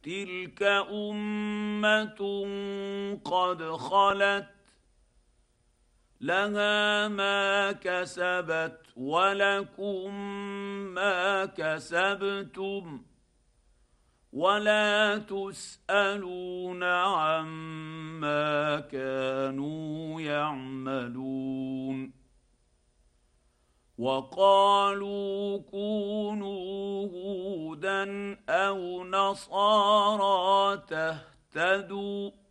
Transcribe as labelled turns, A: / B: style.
A: تلك امه قد خلت لها ما كسبت ولكم ما كسبتم ولا تسالون عما كانوا يعملون. وقالوا كونوا هودا او نصارى تهتدوا